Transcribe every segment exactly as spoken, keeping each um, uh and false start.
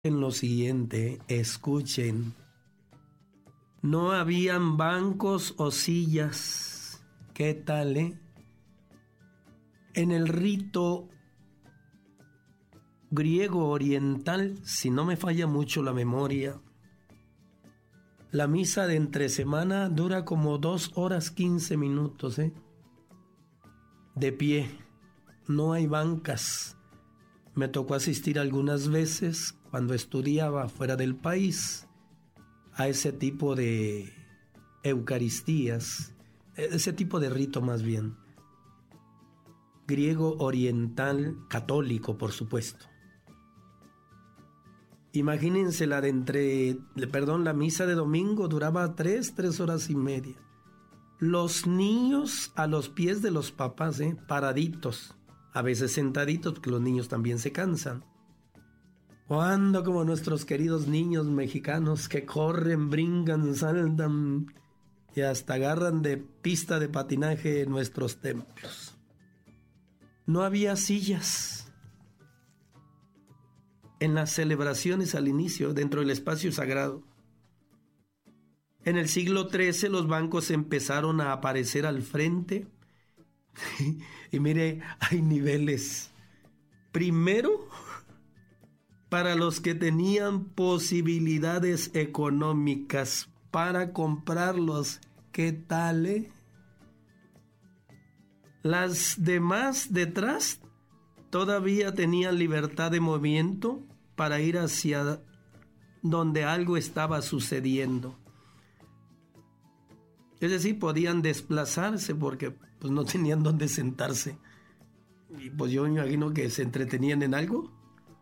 En lo siguiente, escuchen. No habían bancos o sillas. ¿Qué tal, eh? En el rito griego oriental, si no me falla mucho la memoria, la misa de entre semana dura como dos horas quince minutos, ¿eh? De pie, no hay bancas. Me tocó asistir algunas veces cuando estudiaba fuera del país a ese tipo de eucaristías, ese tipo de rito más bien. Griego oriental católico, por supuesto. Imagínense la de entre, perdón, la misa de domingo duraba tres, tres horas y media. Los niños a los pies de los papás, ¿eh? Paraditos, a veces sentaditos, porque los niños también se cansan. Cuando como nuestros queridos niños mexicanos que corren, brincan, saltan y hasta agarran de pista de patinaje en nuestros templos. No había sillas. En las celebraciones al inicio, dentro del espacio sagrado. En el siglo trece los bancos empezaron a aparecer al frente. Y mire, hay niveles. Primero, para los que tenían posibilidades económicas para comprarlos. ¿Qué tal, eh? Las demás detrás todavía tenían libertad de movimiento para ir hacia donde algo estaba sucediendo. Es decir, podían desplazarse porque pues, no tenían dónde sentarse. Y pues yo me imagino que se entretenían en algo.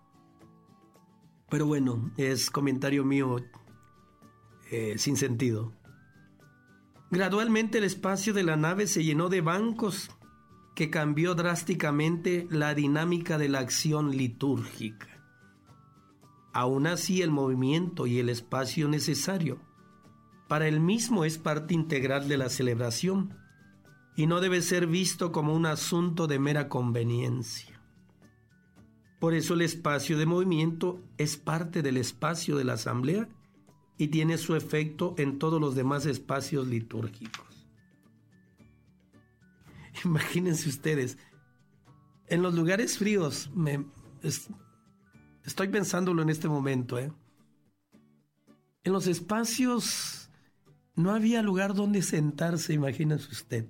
Pero bueno, es comentario mío eh, sin sentido. Gradualmente el espacio de la nave se llenó de bancos que cambió drásticamente la dinámica de la acción litúrgica. Aún así, el movimiento y el espacio necesario para el mismo es parte integral de la celebración y no debe ser visto como un asunto de mera conveniencia. Por eso el espacio de movimiento es parte del espacio de la asamblea y tiene su efecto en todos los demás espacios litúrgicos. Imagínense ustedes, en los lugares fríos, me, es, estoy pensándolo en este momento, ¿eh? En los espacios no había lugar donde sentarse, imagínense usted.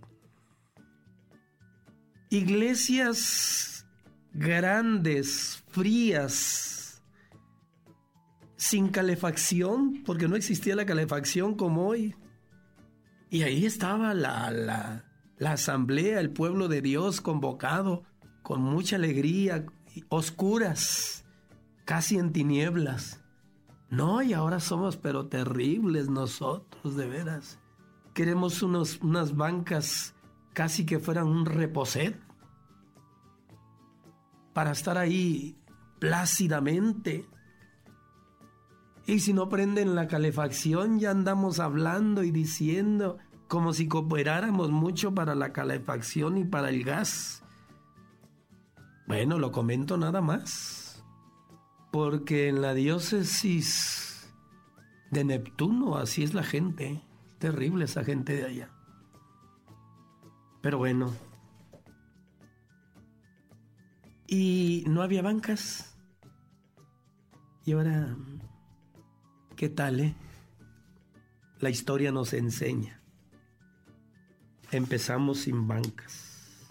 Iglesias grandes, frías, sin calefacción, porque no existía la calefacción como hoy. Y ahí estaba la, la, la asamblea, el pueblo de Dios convocado con mucha alegría, oscuras, casi en tinieblas. No, y ahora somos pero terribles nosotros, de veras. Queremos unos, unas bancas casi que fueran un reposet para estar ahí plácidamente. Y si no prenden la calefacción, ya andamos hablando y diciendo como si cooperáramos mucho para la calefacción y para el gas. Bueno, lo comento nada más, porque en la diócesis de Neptuno así es la gente, terrible esa gente de allá. Pero bueno, y no había bancas. Y ahora, ¿qué tal, eh? La historia nos enseña. Empezamos sin bancas.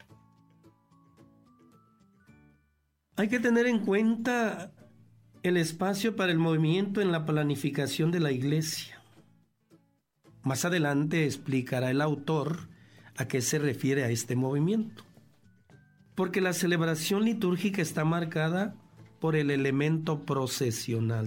Hay que tener en cuenta el espacio para el movimiento en la planificación de la iglesia. Más adelante explicará el autor a qué se refiere a este movimiento. Porque la celebración litúrgica está marcada por el elemento procesional.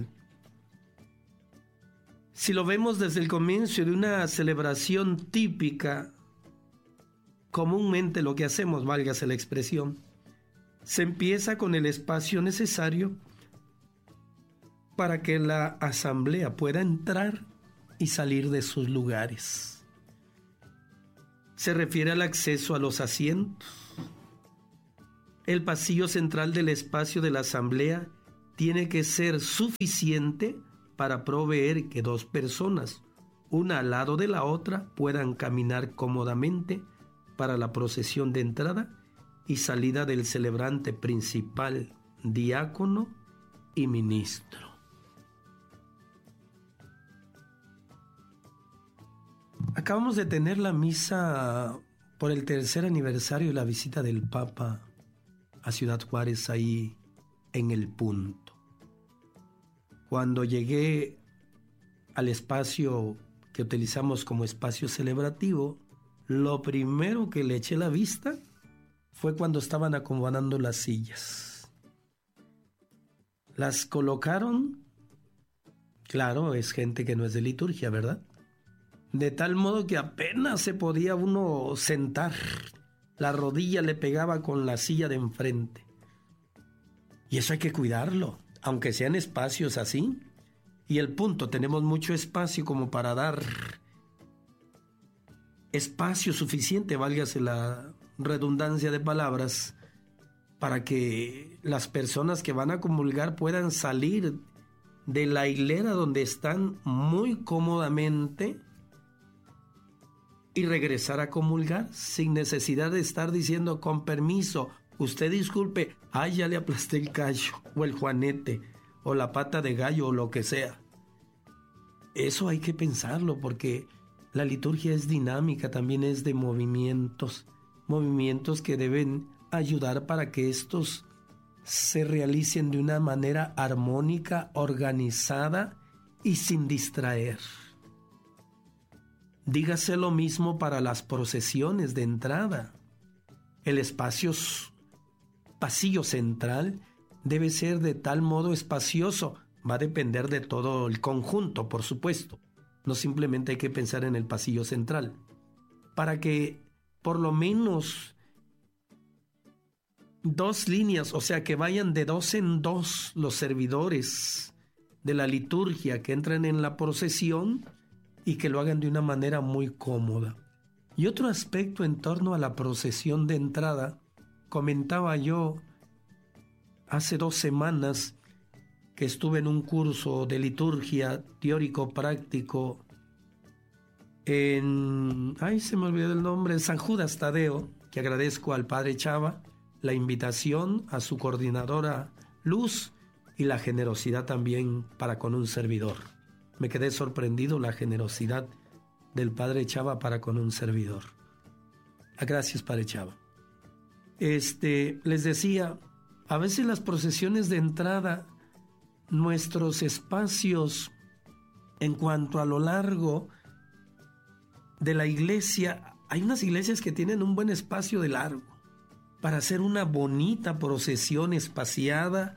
Si lo vemos desde el comienzo de una celebración típica, comúnmente lo que hacemos, válgase la expresión, se empieza con el espacio necesario para que la asamblea pueda entrar y salir de sus lugares. Se refiere al acceso a los asientos. El pasillo central del espacio de la asamblea tiene que ser suficiente para proveer que dos personas, una al lado de la otra, puedan caminar cómodamente para la procesión de entrada y salida del celebrante principal, diácono y ministro. Acabamos de tener la misa por el tercer aniversario de la visita del Papa a Ciudad Juárez, ahí en El Punto. Cuando llegué al espacio que utilizamos como espacio celebrativo, lo primero que le eché la vista fue cuando estaban acomodando las sillas. Las colocaron, claro, es gente que no es de liturgia, ¿verdad? De tal modo que apenas se podía uno sentar. La rodilla le pegaba con la silla de enfrente. Y eso hay que cuidarlo, aunque sean espacios así. Y el punto, tenemos mucho espacio como para dar espacio suficiente, válgase la redundancia de palabras, para que las personas que van a comulgar puedan salir de la hilera donde están muy cómodamente y regresar a comulgar sin necesidad de estar diciendo con permiso, usted disculpe, ay, ya le aplasté el callo o el juanete o la pata de gallo o lo que sea. Eso hay que pensarlo porque la liturgia es dinámica, también es de movimientos, movimientos que deben ayudar para que estos se realicen de una manera armónica, organizada y sin distraer. Dígase lo mismo para las procesiones de entrada. El espacio pasillo central debe ser de tal modo espacioso. Va a depender de todo el conjunto, por supuesto. No simplemente hay que pensar en el pasillo central. Para que por lo menos dos líneas, o sea, que vayan de dos en dos los servidores de la liturgia que entran en la procesión y que lo hagan de una manera muy cómoda. Y otro aspecto en torno a la procesión de entrada, comentaba yo hace dos semanas que estuve en un curso de liturgia teórico-práctico en, ay, se me olvidó el nombre, San Judas Tadeo, que agradezco al Padre Chava la invitación, a su coordinadora Luz y la generosidad también para con un servidor. Me quedé sorprendido la generosidad del Padre Chava para con un servidor. Gracias, Padre Chava. Este, les decía, a veces las procesiones de entrada, nuestros espacios en cuanto a lo largo de la iglesia, hay unas iglesias que tienen un buen espacio de largo para hacer una bonita procesión espaciada,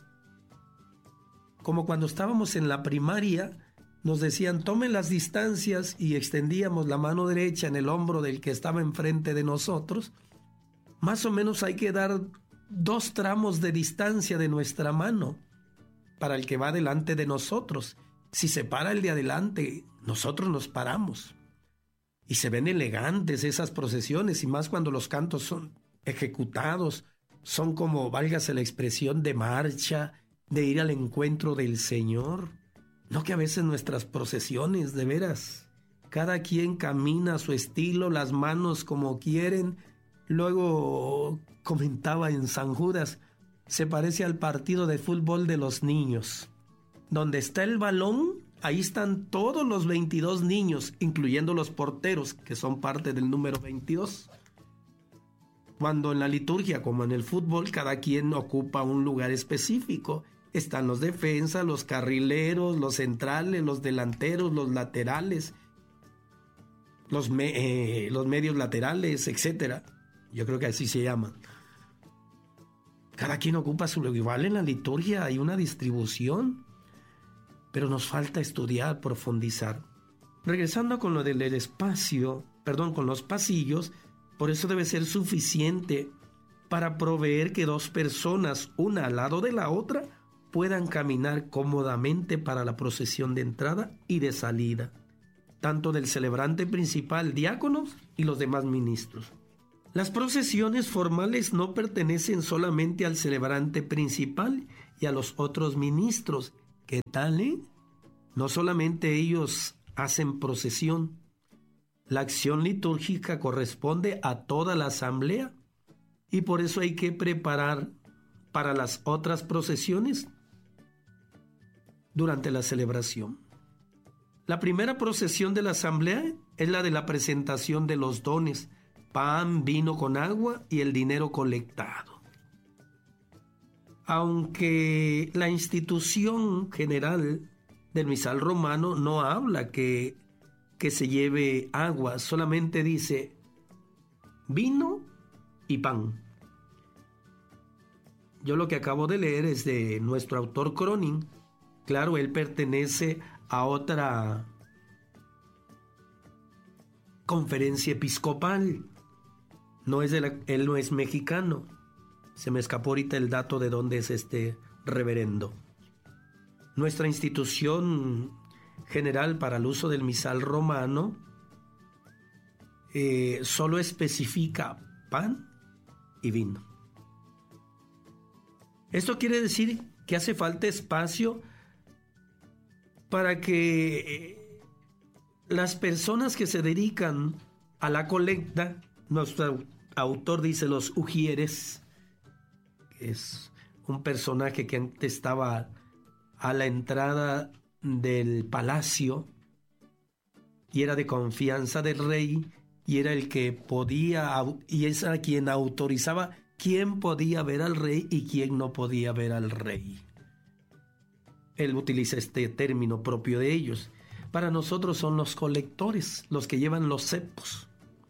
como cuando estábamos en la primaria, nos decían tomen las distancias y extendíamos la mano derecha en el hombro del que estaba enfrente de nosotros. Más o menos hay que dar dos tramos de distancia de nuestra mano para el que va delante de nosotros. Si se para el de adelante, nosotros nos paramos. Y se ven elegantes esas procesiones, y más cuando los cantos son ejecutados, son como, válgase la expresión, de marcha, de ir al encuentro del Señor. No que a veces nuestras procesiones, de veras, cada quien camina a su estilo, las manos como quieren. Luego comentaba en San Judas, se parece al partido de fútbol de los niños. Donde está el balón, ahí están todos los veintidós niños, incluyendo los porteros, que son parte del número veintidós. Cuando en la liturgia, como en el fútbol, cada quien ocupa un lugar específico. Están los defensas, los carrileros, los centrales, los delanteros, los laterales, los, me, eh, los medios laterales, etcétera. Yo creo que así se llaman. Cada quien ocupa su lugar. Igual en la liturgia hay una distribución, pero nos falta estudiar, profundizar. Regresando con lo del espacio, perdón, con los pasillos, por eso debe ser suficiente para proveer que dos personas, una al lado de la otra, puedan caminar cómodamente para la procesión de entrada y de salida, tanto del celebrante principal, diáconos y los demás ministros. Las procesiones formales no pertenecen solamente al celebrante principal y a los otros ministros. ¿Qué tal, eh? No solamente ellos hacen procesión. La acción litúrgica corresponde a toda la asamblea y por eso hay que preparar para las otras procesiones durante la celebración. La primera procesión de la asamblea es la de la presentación de los dones, pan, vino con agua y el dinero colectado. Aunque la institución general del misal romano no habla que, que se lleve agua, solamente dice vino y pan. Yo lo que acabo de leer es de nuestro autor Cronin. Claro, él pertenece a otra conferencia episcopal. No es de la, él no es mexicano. Se me escapó ahorita el dato de dónde es este reverendo. Nuestra institución general para el uso del misal romano eh, solo especifica pan y vino. Esto quiere decir que hace falta espacio para que eh, las personas que se dedican a la colecta, nuestro autor dice los ujieres, que es un personaje que antes estaba a la entrada del palacio y era de confianza del rey y era el que podía, y es a quien autorizaba quién podía ver al rey y quién no podía ver al rey. Él utiliza este término propio de ellos. Para nosotros son los colectores, los que llevan los cepos.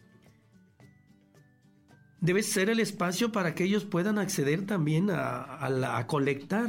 Debe ser el espacio para que ellos puedan acceder también a, a, la, a colectar.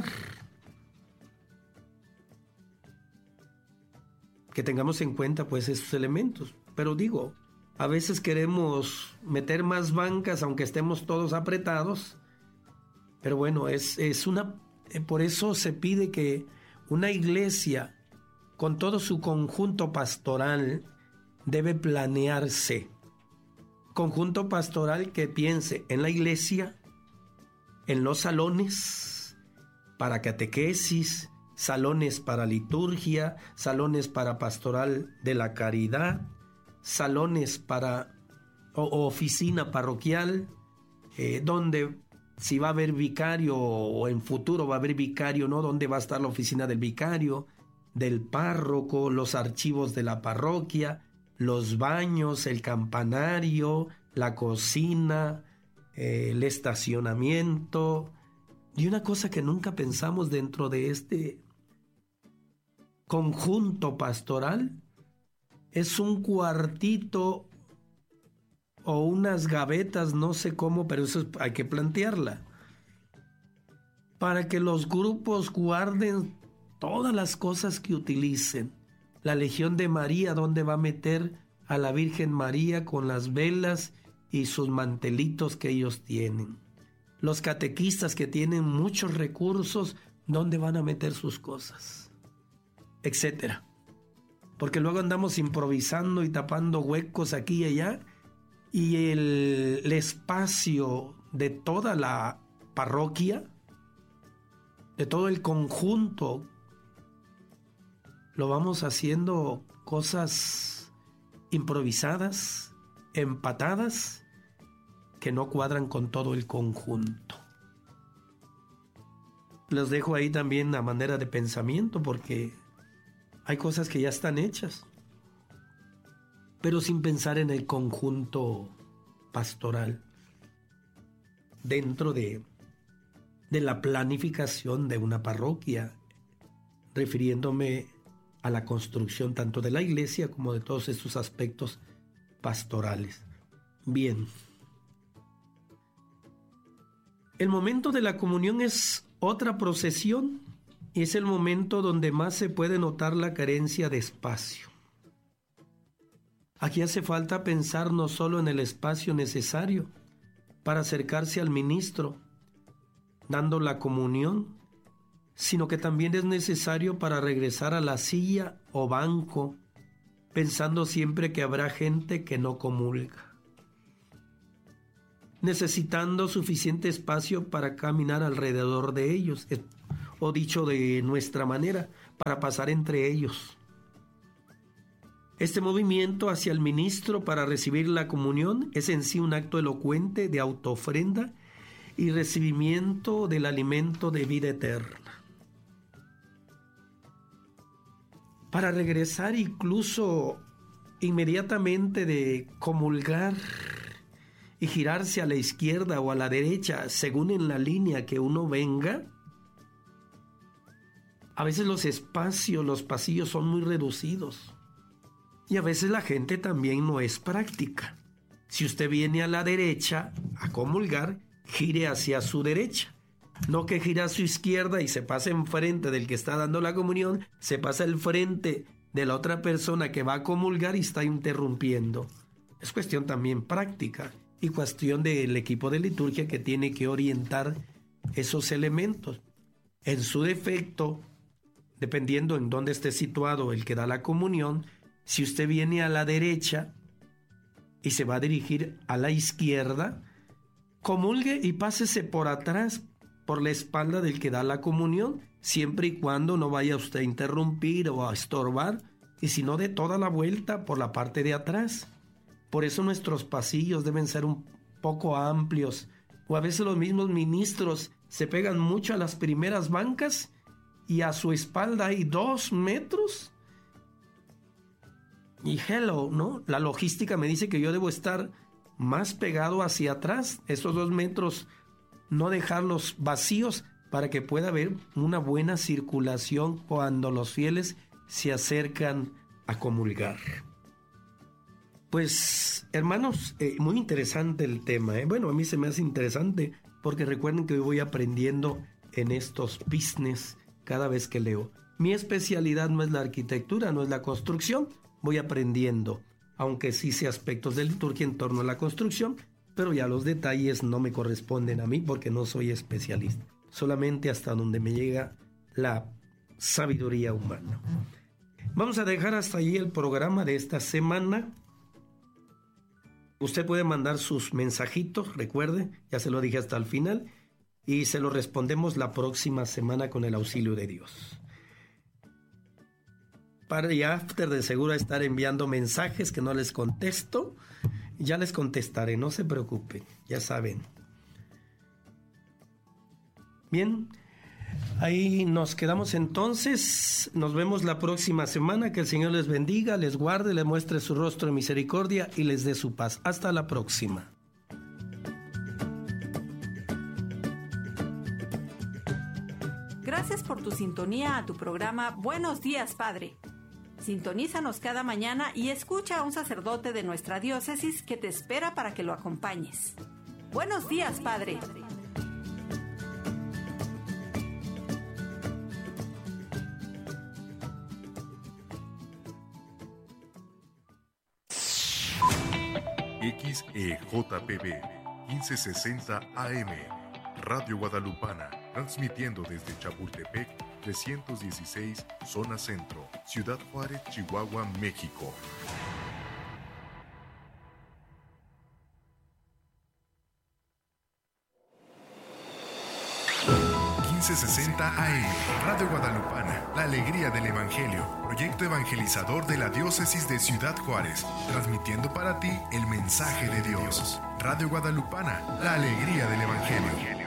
Que tengamos en cuenta pues esos elementos. Pero digo, a veces queremos meter más bancas aunque estemos todos apretados. Pero bueno, es, es una, por eso se pide que una iglesia con todo su conjunto pastoral debe planearse. Conjunto pastoral que piense en la iglesia, en los salones para catequesis, salones para liturgia, salones para pastoral de la caridad, salones para o, o oficina parroquial, eh, donde si va a haber vicario o en futuro va a haber vicario, ¿no? ¿Dónde va a estar la oficina del vicario, del párroco, los archivos de la parroquia, los baños, el campanario, la cocina, eh, el estacionamiento? Y una cosa que nunca pensamos dentro de este conjunto pastoral es un cuartito o unas gavetas, no sé cómo, pero eso hay que plantearla, para que los grupos guarden todas las cosas que utilicen. La Legión de María, ¿dónde va a meter a la Virgen María con las velas y sus mantelitos que ellos tienen? Los catequistas que tienen muchos recursos, ¿dónde van a meter sus cosas? Etcétera. Porque luego andamos improvisando y tapando huecos aquí y allá, y el, el espacio de toda la parroquia, de todo el conjunto, lo vamos haciendo cosas improvisadas, empatadas, que no cuadran con todo el conjunto. Los dejo ahí también a manera de pensamiento, porque hay cosas que ya están hechas, pero sin pensar en el conjunto pastoral dentro de, de la planificación de una parroquia, refiriéndome a la construcción tanto de la iglesia como de todos estos aspectos pastorales. Bien. El momento de la comunión es otra procesión y es el momento donde más se puede notar la carencia de espacio. Aquí hace falta pensar no solo en el espacio necesario para acercarse al ministro, dando la comunión, sino que también es necesario para regresar a la silla o banco, pensando siempre que habrá gente que no comulga. necesitando suficiente espacio para caminar alrededor de ellos, o dicho de nuestra manera, para pasar entre ellos. Este movimiento hacia el ministro para recibir la comunión es en sí un acto elocuente de autoofrenda y recibimiento del alimento de vida eterna. Para regresar incluso inmediatamente de comulgar y girarse a la izquierda o a la derecha, según en la línea que uno venga, a veces los espacios, los pasillos son muy reducidos. Y a veces la gente también no es práctica. Si usted viene a la derecha a comulgar, gire hacia su derecha. No que gire a su izquierda y se pase enfrente del que está dando la comunión, se pasa al frente de la otra persona que va a comulgar y está interrumpiendo. Es cuestión también práctica y cuestión del equipo de liturgia que tiene que orientar esos elementos. En su defecto, dependiendo en dónde esté situado el que da la comunión, si usted viene a la derecha y se va a dirigir a la izquierda, comulgue y pásese por atrás, por la espalda del que da la comunión, siempre y cuando no vaya usted a interrumpir o a estorbar, y si no, de toda la vuelta por la parte de atrás. Por eso nuestros pasillos deben ser un poco amplios, o a veces los mismos ministros se pegan mucho a las primeras bancas y a su espalda hay dos metros. Y hello, ¿no? La logística me dice que yo debo estar más pegado hacia atrás, esos dos metros, no dejarlos vacíos para que pueda haber una buena circulación cuando los fieles se acercan a comulgar. Pues, hermanos, eh, muy interesante el tema, ¿eh? Bueno, a mí se me hace interesante porque recuerden que hoy voy aprendiendo en estos business cada vez que leo. Mi especialidad no es la arquitectura, no es la construcción. Voy aprendiendo, aunque sí sé aspectos de liturgia en torno a la construcción, pero ya los detalles no me corresponden a mí porque no soy especialista. Solamente hasta donde me llega la sabiduría humana. Vamos a dejar hasta allí el programa de esta semana. Usted puede mandar sus mensajitos, recuerde, ya se lo dije hasta el final, y se lo respondemos la próxima semana con el auxilio de Dios. Para y after de seguro estar enviando mensajes que no les contesto, ya les contestaré, no se preocupen, ya saben. Bien, ahí nos quedamos entonces, nos vemos la próxima semana, que el Señor les bendiga, les guarde, les muestre su rostro de misericordia y les dé su paz. Hasta la próxima. Gracias por tu sintonía a tu programa Buenos Días, Padre. Sintonízanos cada mañana y escucha a un sacerdote de nuestra diócesis que te espera para que lo acompañes. Buenos días, Padre. X E J P B quince sesenta A M Radio Guadalupana, transmitiendo desde Chapultepec trescientos dieciséis, Zona Centro, Ciudad Juárez, Chihuahua, México. quince sesenta A M, Radio Guadalupana, la alegría del Evangelio, proyecto evangelizador de la diócesis de Ciudad Juárez, transmitiendo para ti el mensaje de Dios. Radio Guadalupana, la alegría del Evangelio.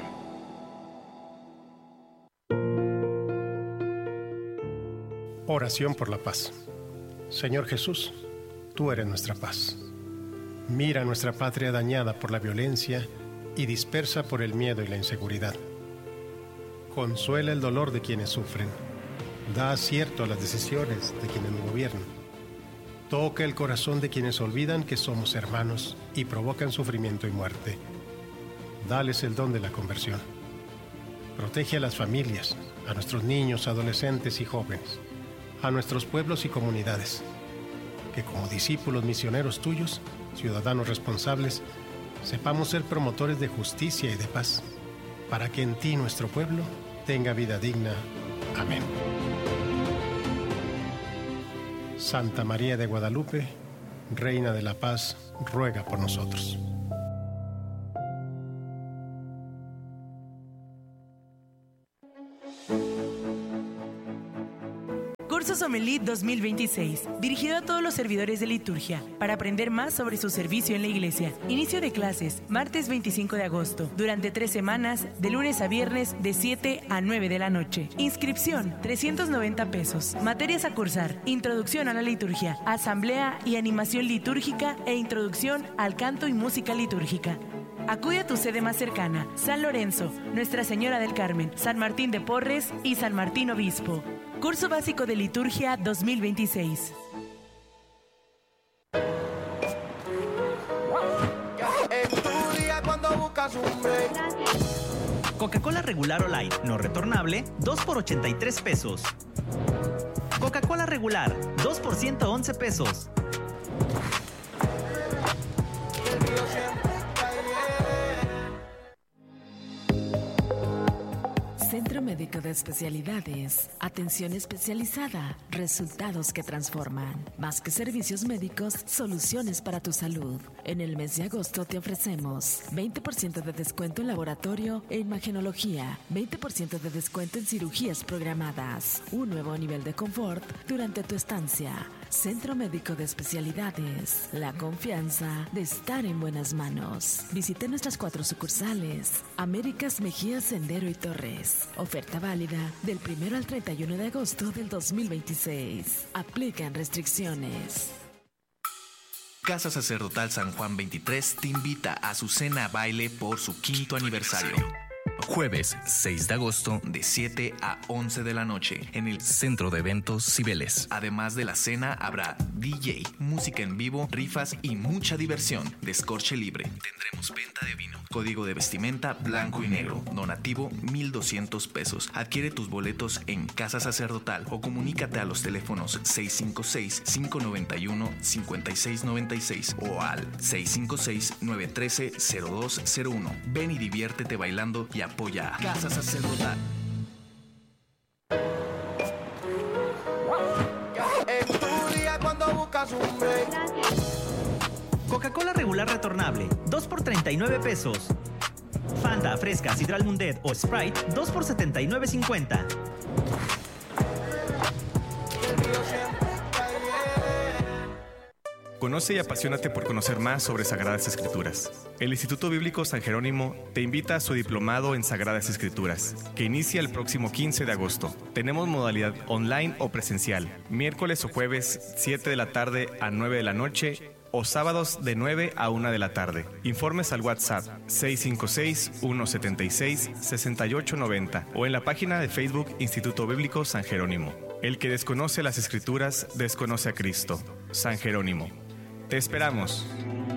Oración por la paz. Señor Jesús, tú eres nuestra paz. Mira nuestra patria dañada por la violencia y dispersa por el miedo y la inseguridad. Consuela el dolor de quienes sufren. Da acierto a las decisiones de quienes nos gobiernan. Toca el corazón de quienes olvidan que somos hermanos y provocan sufrimiento y muerte. Dales el don de la conversión. Protege a las familias, a nuestros niños, adolescentes y jóvenes, a nuestros pueblos y comunidades, que como discípulos misioneros tuyos, ciudadanos responsables, sepamos ser promotores de justicia y de paz, para que en ti nuestro pueblo tenga vida digna. Amén. Santa María de Guadalupe, Reina de la Paz, ruega por nosotros. Curso Sommelier dos mil veintiséis, dirigido a todos los servidores de liturgia, para aprender más sobre su servicio en la iglesia. Inicio de clases, martes veinticinco de agosto, durante tres semanas, de lunes a viernes, de siete a nueve de la noche. Inscripción, trescientos noventa pesos. Materias a cursar, introducción a la liturgia, asamblea y animación litúrgica e introducción al canto y música litúrgica. Acude a tu sede más cercana, San Lorenzo, Nuestra Señora del Carmen, San Martín de Porres y San Martín Obispo. Curso Básico de Liturgia dos mil veintiséis. Coca-Cola regular o light, no retornable, dos por ochenta y tres pesos. Coca-Cola regular, dos por ciento once pesos. Centro Médico de Especialidades. Atención especializada. Resultados que transforman. Más que servicios médicos, soluciones para tu salud. En el mes de agosto te ofrecemos veinte por ciento de descuento en laboratorio e imagenología, veinte por ciento de descuento en cirugías programadas, un nuevo nivel de confort durante tu estancia. Centro Médico de Especialidades. La confianza de estar en buenas manos. Visite nuestras cuatro sucursales. Américas, Mejía, Sendero y Torres. Oferta válida del primero al treinta y uno de agosto del dos mil veintiséis. Aplican restricciones. Casa Sacerdotal San Juan veintitrés te invita a su cena baile por su quinto aniversario. Jueves seis de agosto de siete a once de la noche en el Centro de Eventos Cibeles. Además de la cena habrá D J, música en vivo, rifas y mucha diversión. Descorche libre. Tendremos venta de vino. Código de vestimenta blanco y negro. Donativo mil doscientos pesos. Adquiere tus boletos en Casa Sacerdotal o comunícate a los teléfonos seis cinco seis, cinco nueve uno, cinco seis nueve seis o al seis cinco seis, nueve uno tres, cero dos cero uno. Ven y diviértete bailando y apoya a Casa Sacerdotal. Coca-Cola regular retornable, dos por treinta y nueve pesos. Fanta, Fresca, Sidral Mundet o Sprite, dos por setenta y nueve cincuenta. Conoce y apasionate por conocer más sobre Sagradas Escrituras. El Instituto Bíblico San Jerónimo te invita a su diplomado en Sagradas Escrituras, que inicia el próximo quince de agosto. Tenemos modalidad online o presencial, miércoles o jueves, siete de la tarde a nueve de la noche, o sábados de nueve a una de la tarde. Informes al WhatsApp seis cinco seis, uno siete seis, seis ocho nueve cero o en la página de Facebook Instituto Bíblico San Jerónimo. El que desconoce las Escrituras, desconoce a Cristo. San Jerónimo. Te esperamos.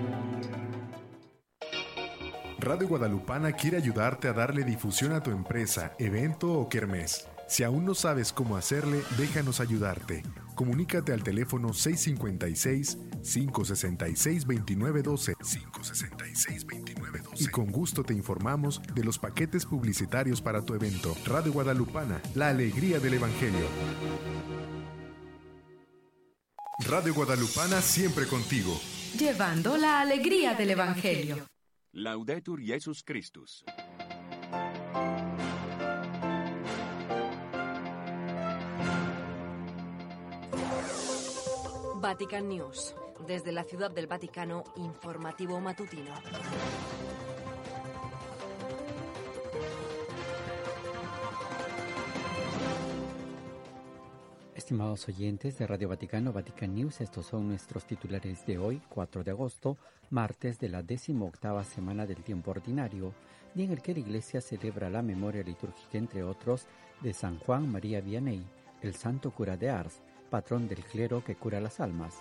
Radio Guadalupana quiere ayudarte a darle difusión a tu empresa, evento o kermés. Si aún no sabes cómo hacerle, déjanos ayudarte. Comunícate al teléfono seis cinco seis, cinco seis seis, dos nueve uno dos, cinco seis seis, dos nueve uno dos y con gusto te informamos de los paquetes publicitarios para tu evento. Radio Guadalupana, la alegría del Evangelio. Radio Guadalupana siempre contigo. Llevando la alegría del Evangelio. Laudetur Jesus Christus. Vatican News. Desde la Ciudad del Vaticano, informativo matutino. Estimados oyentes de Radio Vaticano, Vatican News, estos son nuestros titulares de hoy, cuatro de agosto, martes de la decimoctava semana del tiempo ordinario, día en el que la Iglesia celebra la memoria litúrgica, entre otros, de San Juan María Vianney, el santo cura de Ars, patrón del clero que cura las almas.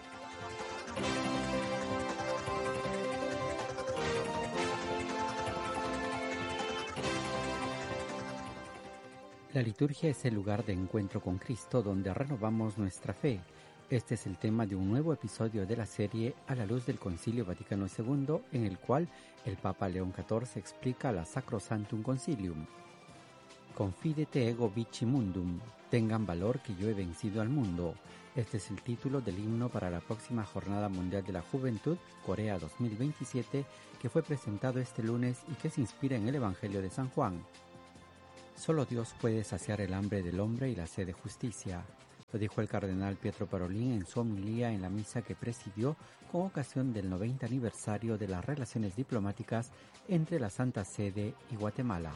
La liturgia es el lugar de encuentro con Cristo donde renovamos nuestra fe. Este es el tema de un nuevo episodio de la serie A la luz del Concilio Vaticano segundo, en el cual el Papa León catorce explica la Sacrosanctum Concilium. Confidete ego vici mundum, tengan valor que yo he vencido al mundo. Este es el título del himno para la próxima Jornada Mundial de la Juventud, Corea dos mil veintisiete, que fue presentado este lunes y que se inspira en el Evangelio de San Juan. Solo Dios puede saciar el hambre del hombre y la sed de justicia. Lo dijo el cardenal Pietro Parolin en su homilía en la misa que presidió con ocasión del noventa aniversario de las relaciones diplomáticas entre la Santa Sede y Guatemala.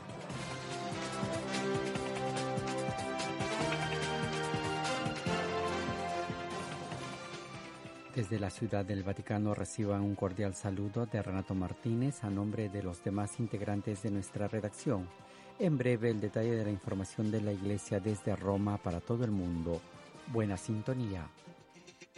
Desde la Ciudad del Vaticano reciban un cordial saludo de Renato Martínez a nombre de los demás integrantes de nuestra redacción. En breve el detalle de la información de la Iglesia desde Roma para todo el mundo. Buena sintonía.